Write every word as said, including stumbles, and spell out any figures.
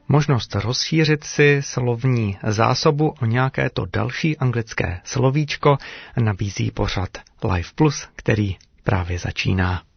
Možnost rozšířit si slovní zásobu o nějaké to další anglické slovíčko nabízí pořad Life Plus, který právě začíná.